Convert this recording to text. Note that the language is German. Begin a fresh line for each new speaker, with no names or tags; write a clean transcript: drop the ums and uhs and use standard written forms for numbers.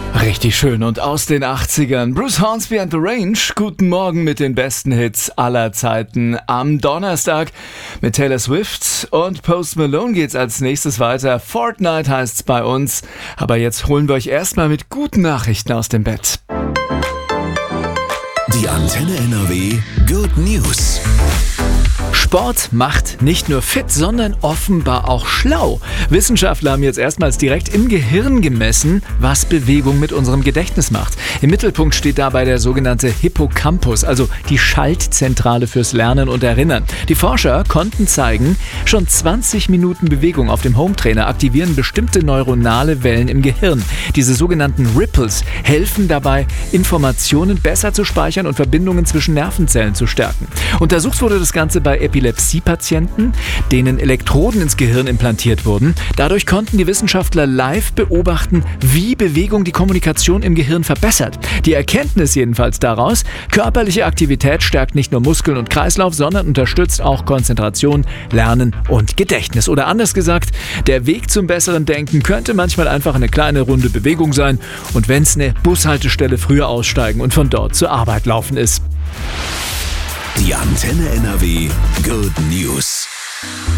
Richtig schön und aus den 80ern. Bruce Hornsby and the Range. Guten Morgen mit den besten Hits aller Zeiten. Am Donnerstag mit Taylor Swift und Post Malone geht's als nächstes weiter. Fortnite heißt's bei uns. Aber jetzt holen wir euch erstmal mit guten Nachrichten aus dem Bett.
Die Antenne NRW Good News.
Sport macht nicht nur fit, sondern offenbar auch schlau. Wissenschaftler haben jetzt erstmals direkt im Gehirn gemessen, was Bewegung mit unserem Gedächtnis macht. Im Mittelpunkt steht dabei der sogenannte Hippocampus, also die Schaltzentrale fürs Lernen und Erinnern. Die Forscher konnten zeigen, schon 20 Minuten Bewegung auf dem Hometrainer aktivieren bestimmte neuronale Wellen im Gehirn. Diese sogenannten Ripples helfen dabei, Informationen besser zu speichern und Verbindungen zwischen Nervenzellen zu stärken. Untersucht wurde das Ganze bei Epilepsie-Patienten, denen Elektroden ins Gehirn implantiert wurden. Dadurch konnten die Wissenschaftler live beobachten, wie Bewegung die Kommunikation im Gehirn verbessert. Die Erkenntnis jedenfalls daraus: körperliche Aktivität stärkt nicht nur Muskeln und Kreislauf, sondern unterstützt auch Konzentration, Lernen und Gedächtnis. Oder anders gesagt, der Weg zum besseren Denken könnte manchmal einfach eine kleine Runde Bewegung sein und wenn es eine Bushaltestelle früher aussteigen und von dort zur Arbeit laufen ist.
Die Antenne NRW Good News.